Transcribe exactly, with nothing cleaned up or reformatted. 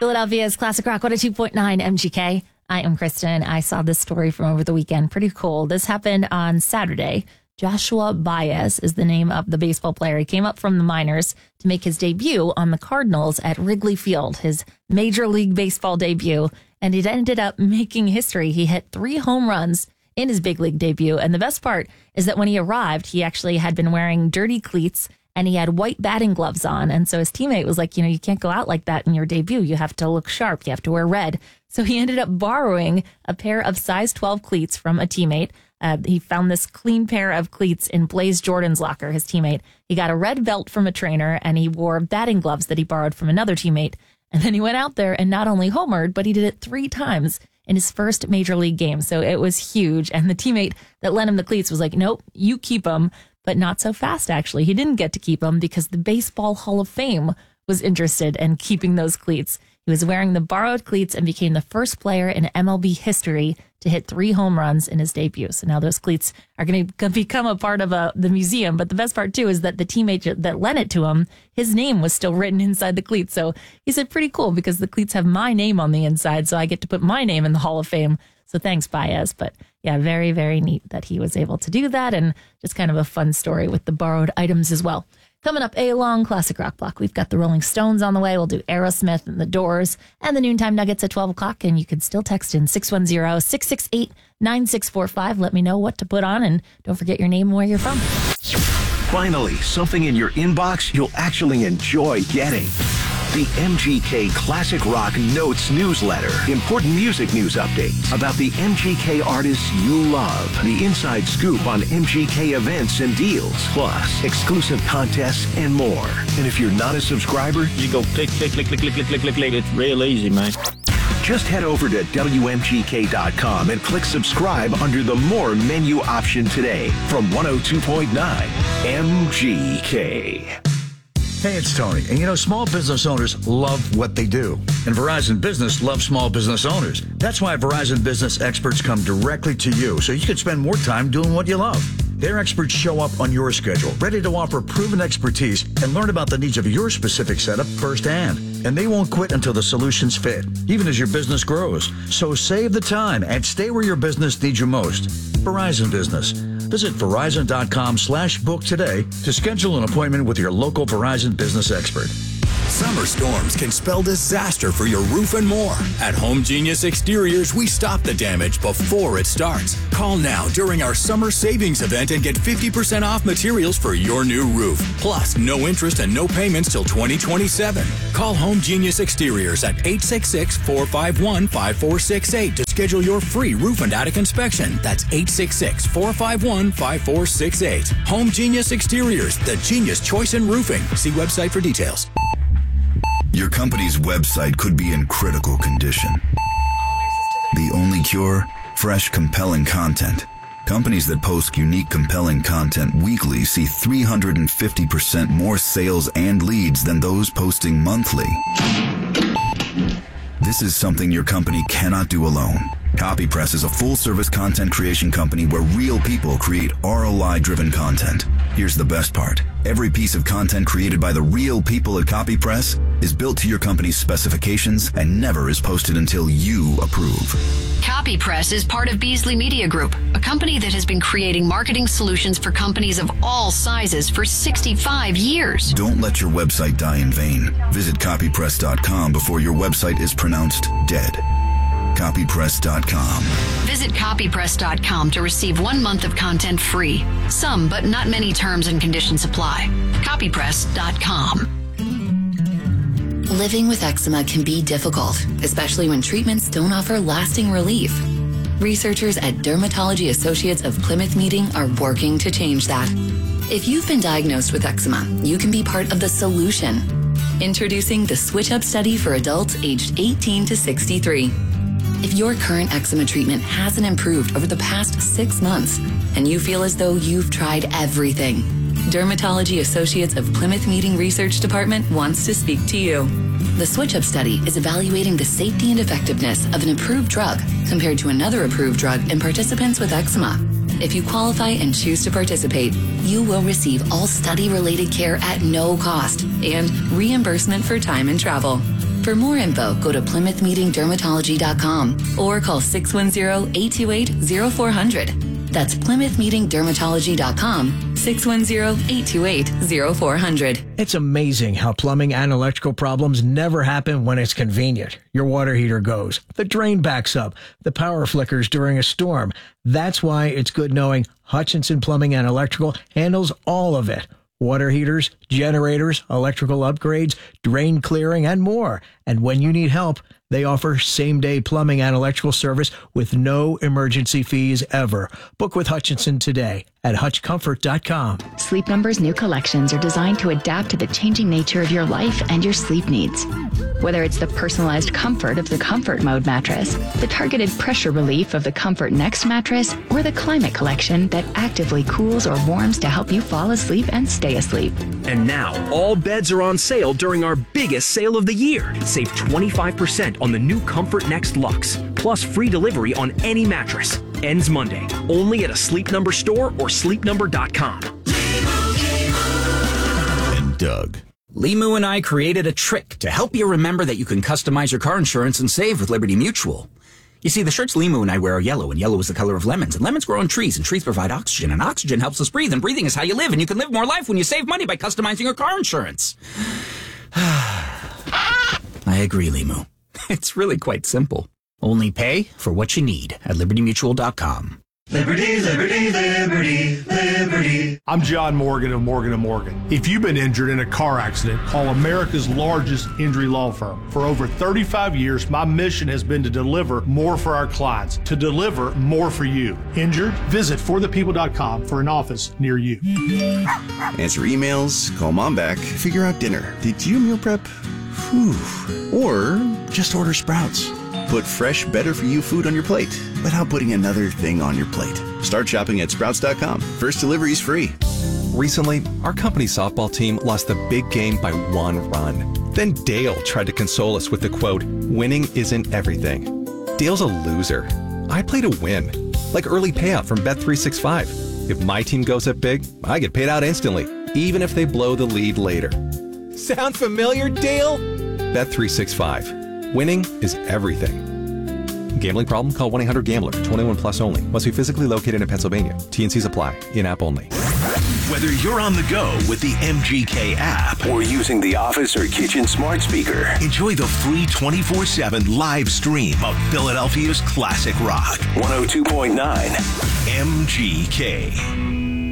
Philadelphia's Classic Rock one oh two point nine M G K. I am Kristen. I saw this story from over the weekend. Pretty cool. This happened on Saturday. Joshua Baez is the name of the baseball player. He came up from the minors to make his debut on the Cardinals at Wrigley Field, his Major League Baseball debut, and it ended up making history. He hit three home runs in his big league debut, and the best part is that when he arrived, he actually had been wearing dirty cleats and he had white batting gloves on, and so his teammate was like, you know, you can't go out like that in your debut. You have to look sharp. You have to wear red. So he ended up borrowing a pair of size twelve cleats from a teammate. Uh, he found this clean pair of cleats in Blaze Jordan's locker, his teammate. He got a red belt from a trainer, and he wore batting gloves that he borrowed from another teammate. And then he went out there and not only homered, but he did it three times in his first major league game. So it was huge. And the teammate that lent him the cleats was like, nope, you keep them, but not so fast, actually. He didn't get to keep them because the Baseball Hall of Fame was interested in keeping those cleats. He was wearing the borrowed cleats and became the first player in M L B history to hit three home runs in his debut. So now those cleats are going to become a part of a, the museum. But the best part, too, is that the teammate that lent it to him, his name was still written inside the cleats. So he said, pretty cool, because the cleats have my name on the inside, so I get to put my name in the Hall of Fame. So thanks, Baez. But yeah, very, very neat that he was able to do that, and just kind of a fun story with the borrowed items as well. Coming up, a long classic rock block. We've got the Rolling Stones on the way. We'll do Aerosmith and the Doors and the Noontime Nuggets at twelve o'clock. And you can still text in six one zero, six six eight, nine six four five. Let me know what to put on, and don't forget your name and where you're from. Finally, something in your inbox you'll actually enjoy getting. The M G K Classic Rock Notes newsletter. Important music news updates about the M G K artists you love. The inside scoop on M G K events and deals. Plus, exclusive contests and more. And if you're not a subscriber, you go click, click, click, click, click, click, click, click, click. It's real easy, man. Just head over to W M G K dot com and click subscribe under the More menu option today from one oh two point nine M G K. Hey, it's Tony. And you know, small business owners love what they do. And Verizon Business loves small business owners. That's why Verizon Business experts come directly to you, so you can spend more time doing what you love. Their experts show up on your schedule, ready to offer proven expertise and learn about the needs of your specific setup firsthand. And they won't quit until the solutions fit, even as your business grows. So save the time and stay where your business needs you most. Verizon Business. Visit Verizon.com slash book today to schedule an appointment with your local Verizon business expert. Summer storms can spell disaster for your roof and more. At Home Genius Exteriors, we stop the damage before it starts. Call now during our summer savings event and get fifty percent off materials for your new roof. Plus, no interest and no payments till twenty twenty-seven. Call Home Genius Exteriors at eight six six, four five one, five four six eight to schedule your free roof and attic inspection. That's eight six six, four five one, five four six eight. Home Genius Exteriors, the genius choice in roofing. See website for details. Your company's website could be in critical condition. The only cure? Fresh, compelling content. Companies that post unique, compelling content weekly see three hundred fifty percent more sales and leads than those posting monthly. This is something your company cannot do alone. CopyPress is a full-service content creation company where real people create R O I-driven content. Here's the best part. Every piece of content created by the real people at CopyPress is built to your company's specifications and never is posted until you approve. CopyPress is part of Beasley Media Group, a company that has been creating marketing solutions for companies of all sizes for sixty-five years. Don't let your website die in vain. Visit copypress dot com before your website is pronounced dead. copypress dot com. Visit copypress dot com to receive one month of content free. Some, but not many terms and conditions apply. copypress dot com. Living with eczema can be difficult, especially when treatments don't offer lasting relief. Researchers at Dermatology Associates of Plymouth Meeting are working to change that. If you've been diagnosed with eczema, you can be part of the solution. Introducing the Switch Up study for adults aged eighteen to sixty-three. If your current eczema treatment hasn't improved over the past six months and you feel as though you've tried everything, Dermatology Associates of Plymouth Meeting Research Department wants to speak to you. The Switch Up study is evaluating the safety and effectiveness of an approved drug compared to another approved drug in participants with eczema. If you qualify and choose to participate, you will receive all study-related care at no cost and reimbursement for time and travel. For more info, go to plymouth meeting dermatology dot com or call six one zero, eight two eight, zero four zero zero. That's plymouth meeting dermatology dot com, six one zero, eight two eight, zero four zero zero. It's amazing how plumbing and electrical problems never happen when it's convenient. Your water heater goes, the drain backs up, the power flickers during a storm. That's why it's good knowing Hutchinson Plumbing and Electrical handles all of it. Water heaters, generators, electrical upgrades, drain clearing, and more. And when you need help, they offer same-day plumbing and electrical service with no emergency fees ever. Book with Hutchinson today at hutch comfort dot com. Sleep Number's new collections are designed to adapt to the changing nature of your life and your sleep needs. Whether it's the personalized comfort of the Comfort Mode mattress, the targeted pressure relief of the Comfort Next mattress, or the Climate Collection that actively cools or warms to help you fall asleep and stay asleep. And now, all beds are on sale during our biggest sale of the year. Save twenty-five percent on the new Comfort Next Luxe, plus free delivery on any mattress. Ends Monday, only at a Sleep Number store or sleep number dot com. And Doug. Limu and I created a trick to help you remember that you can customize your car insurance and save with Liberty Mutual. You see, the shirts Limu and I wear are yellow, and yellow is the color of lemons, and lemons grow on trees, and trees provide oxygen, and oxygen helps us breathe, and breathing is how you live, and you can live more life when you save money by customizing your car insurance. I agree, Limu. It's really quite simple. Only pay for what you need at liberty mutual dot com. Liberty, liberty, liberty, liberty. I'm John Morgan of Morgan and Morgan. If you've been injured in a car accident, call America's largest injury law firm. For over thirty-five years, my mission has been to deliver more for our clients, to deliver more for you. Injured? Visit for the people dot com for an office near you. Answer emails, call mom back, figure out dinner. Did you meal prep? Whew. Or just order Sprouts. Put fresh, better-for-you food on your plate without putting another thing on your plate. Start shopping at sprouts dot com. First delivery is free. Recently, our company softball team lost the big game by one run. Then Dale tried to console us with the quote, "Winning isn't everything." Dale's a loser. I play to win. Like early payout from Bet three sixty-five. If my team goes up big, I get paid out instantly, even if they blow the lead later. Sound familiar, Dale? Bet three sixty-five. Winning is everything. Gambling problem? Call one eight hundred gambler. twenty-one plus only. Must be physically located in Pennsylvania. T and Cs apply. In-app only. Whether you're on the go with the M G K app or using the office or kitchen smart speaker, enjoy the free twenty-four seven live stream of Philadelphia's classic rock. one oh two point nine M G K.